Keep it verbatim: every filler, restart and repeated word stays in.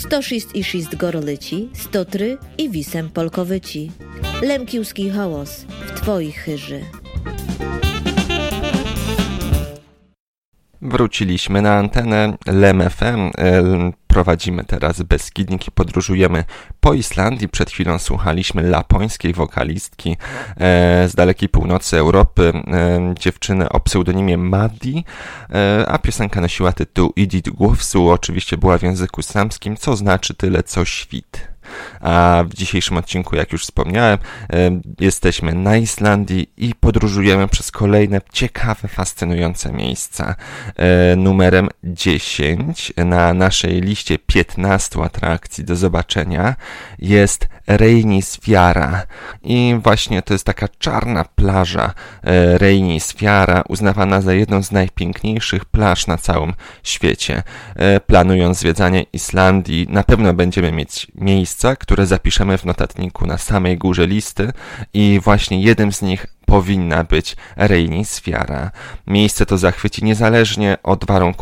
sto sześćdziesiąt Gorlici, Stotry i Wisem Polkowyci. Lemkiłski hałas w Twoich chyży. Wróciliśmy na antenę Lem F M. Prowadzimy teraz Beskidnik i podróżujemy po Islandii. Przed chwilą słuchaliśmy lapońskiej wokalistki e, z dalekiej północy Europy, e, dziewczyny o pseudonimie Maddie, e, a piosenka nosiła tytuł Idit Głowsu, oczywiście była w języku samskim, co znaczy tyle co świt. A w dzisiejszym odcinku, jak już wspomniałem, jesteśmy na Islandii i podróżujemy przez kolejne ciekawe, fascynujące miejsca. Numerem dziesięć na naszej liście piętnastu atrakcji do zobaczenia jest Reynisfjara. I właśnie to jest taka czarna plaża Reynisfjara, uznawana za jedną z najpiękniejszych plaż na całym świecie. Planując zwiedzanie Islandii, na pewno będziemy mieć miejsca, które zapiszemy w notatniku na samej górze listy i właśnie jednym z nich powinna być Reynisfjara. Miejsce to zachwyci niezależnie od warunków